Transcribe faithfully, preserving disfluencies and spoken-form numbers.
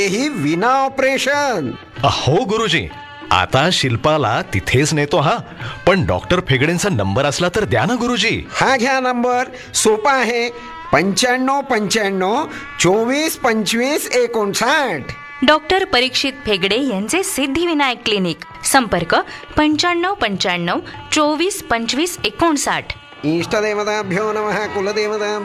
तेही विना ऑपरेशन. हो गुरुजी, आता शिल्पाला तिथेच नेतो. हा पण डॉक्टर फेगडेंचा नंबर असला तर द्या ना गुरुजी. हा घ्या नंबर, सोपा आहे. पंच्याण्णव पंच्याण्णव चोवीस पंचवीस एकोणसाठ. डॉक्टर परीक्षित फेगडे यांचे सिद्धिविनायक क्लिनिक. संपर्क पंच्याण्णव पंच्याण्णव चोवीस पंचवीस एकोणसाठ. इष्टदेवताभ्यो नमः. कुलदेवता